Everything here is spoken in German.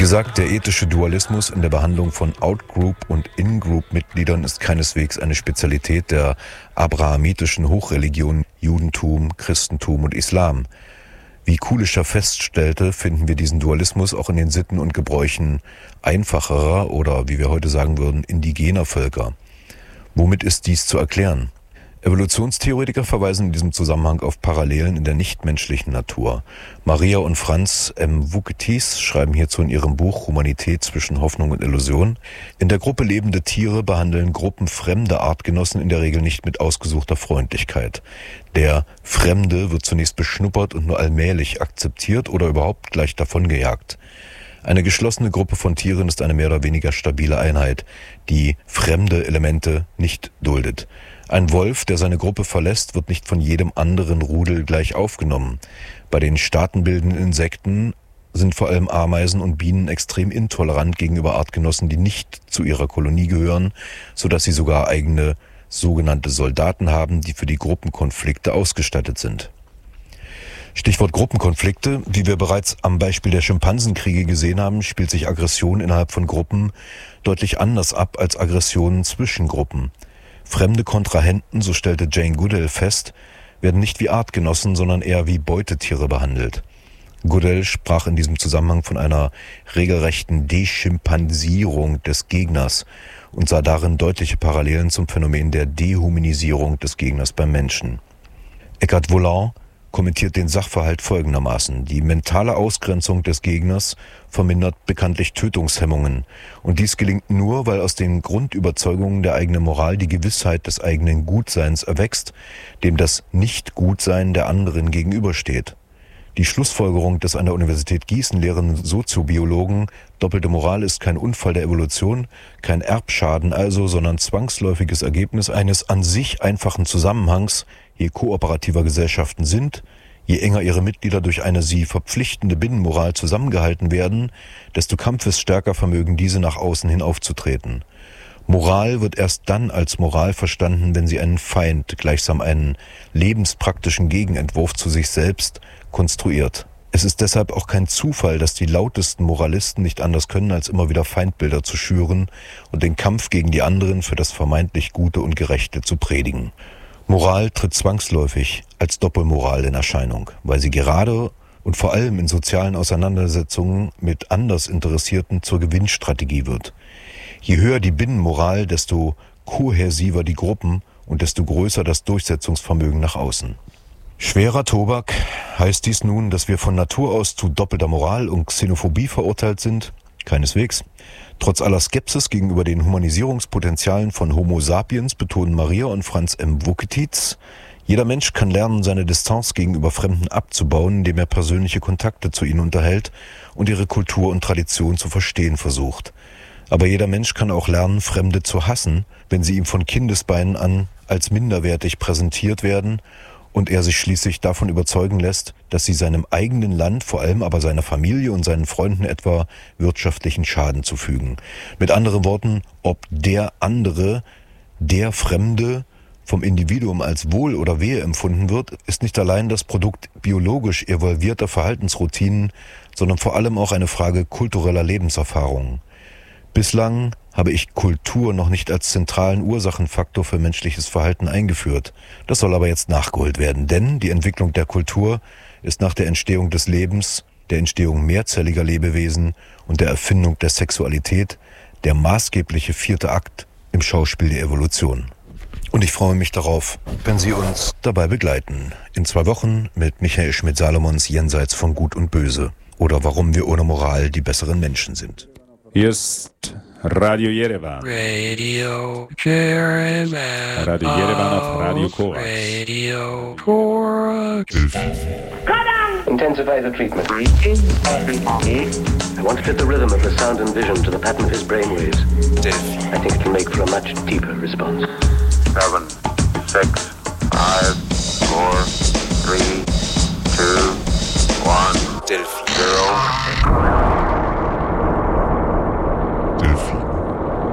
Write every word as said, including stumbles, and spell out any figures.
gesagt, der ethische Dualismus in der Behandlung von Outgroup- und In-Group-Mitgliedern ist keineswegs eine Spezialität der abrahamitischen Hochreligionen Judentum, Christentum und Islam. Wie Kulischer feststellte, finden wir diesen Dualismus auch in den Sitten und Gebräuchen einfacherer oder, wie wir heute sagen würden, indigener Völker. Womit ist dies zu erklären? Evolutionstheoretiker verweisen in diesem Zusammenhang auf Parallelen in der nichtmenschlichen Natur. Maria und Franz M. Vuketis schreiben hierzu in ihrem Buch Humanität zwischen Hoffnung und Illusion: In der Gruppe lebende Tiere behandeln gruppenfremde Artgenossen in der Regel nicht mit ausgesuchter Freundlichkeit. Der Fremde wird zunächst beschnuppert und nur allmählich akzeptiert oder überhaupt gleich davongejagt. Eine geschlossene Gruppe von Tieren ist eine mehr oder weniger stabile Einheit, die fremde Elemente nicht duldet. Ein Wolf, der seine Gruppe verlässt, wird nicht von jedem anderen Rudel gleich aufgenommen. Bei den staatenbildenden Insekten sind vor allem Ameisen und Bienen extrem intolerant gegenüber Artgenossen, die nicht zu ihrer Kolonie gehören, sodass sie sogar eigene sogenannte Soldaten haben, die für die Gruppenkonflikte ausgestattet sind. Stichwort Gruppenkonflikte. Wie wir bereits am Beispiel der Schimpansenkriege gesehen haben, spielt sich Aggression innerhalb von Gruppen deutlich anders ab als Aggressionen zwischen Gruppen. Fremde Kontrahenten, so stellte Jane Goodall fest, werden nicht wie Artgenossen, sondern eher wie Beutetiere behandelt. Goodall sprach in diesem Zusammenhang von einer regelrechten Deschimpansierung des Gegners und sah darin deutliche Parallelen zum Phänomen der Dehumanisierung des Gegners beim Menschen. Eckhart Volland kommentiert den Sachverhalt folgendermaßen: Die mentale Ausgrenzung des Gegners vermindert bekanntlich Tötungshemmungen. Und dies gelingt nur, weil aus den Grundüberzeugungen der eigenen Moral die Gewissheit des eigenen Gutseins erwächst, dem das Nicht-Gutsein der anderen gegenübersteht. Die Schlussfolgerung des an der Universität Gießen lehrenden Soziobiologen, doppelte Moral ist kein Unfall der Evolution, kein Erbschaden also, sondern zwangsläufiges Ergebnis eines an sich einfachen Zusammenhangs. Je kooperativer Gesellschaften sind, je enger ihre Mitglieder durch eine sie verpflichtende Binnenmoral zusammengehalten werden, desto kampfesstärker vermögen diese nach außen hin aufzutreten. Moral wird erst dann als Moral verstanden, wenn sie einen Feind, gleichsam einen lebenspraktischen Gegenentwurf zu sich selbst, konstruiert. Es ist deshalb auch kein Zufall, dass die lautesten Moralisten nicht anders können, als immer wieder Feindbilder zu schüren und den Kampf gegen die anderen für das vermeintlich Gute und Gerechte zu predigen. Moral tritt zwangsläufig als Doppelmoral in Erscheinung, weil sie gerade und vor allem in sozialen Auseinandersetzungen mit Andersinteressierten zur Gewinnstrategie wird. Je höher die Binnenmoral, desto kohäsiver die Gruppen und desto größer das Durchsetzungsvermögen nach außen. Schwerer Tobak. Heißt dies nun, dass wir von Natur aus zu doppelter Moral und Xenophobie verurteilt sind? Keineswegs. Trotz aller Skepsis gegenüber den Humanisierungspotenzialen von Homo sapiens betonen Maria und Franz M. Vuketis: Jeder Mensch kann lernen, seine Distanz gegenüber Fremden abzubauen, indem er persönliche Kontakte zu ihnen unterhält und ihre Kultur und Tradition zu verstehen versucht. Aber jeder Mensch kann auch lernen, Fremde zu hassen, wenn sie ihm von Kindesbeinen an als minderwertig präsentiert werden und er sich schließlich davon überzeugen lässt, dass sie seinem eigenen Land, vor allem aber seiner Familie und seinen Freunden etwa wirtschaftlichen Schaden zufügen. Mit anderen Worten, ob der andere, der Fremde, vom Individuum als Wohl oder Wehe empfunden wird, ist nicht allein das Produkt biologisch evolvierter Verhaltensroutinen, sondern vor allem auch eine Frage kultureller Lebenserfahrungen. Bislang habe ich Kultur noch nicht als zentralen Ursachenfaktor für menschliches Verhalten eingeführt. Das soll aber jetzt nachgeholt werden, denn die Entwicklung der Kultur ist nach der Entstehung des Lebens, der Entstehung mehrzelliger Lebewesen und der Erfindung der Sexualität der maßgebliche vierte Akt im Schauspiel der Evolution. Und ich freue mich darauf, wenn Sie uns dabei begleiten. In zwei Wochen mit Michael Schmidt-Salomons Jenseits von Gut und Böse oder Warum wir ohne Moral die besseren Menschen sind. Hier ist Radio Yerevan. Radio Yerevan. Radio Yerevan auf Radio Korax. Radio Korax. Intensify the treatment. I want to fit the rhythm of the sound and vision to the pattern of his brainwaves. I think it will make for a much deeper response. Seven, six,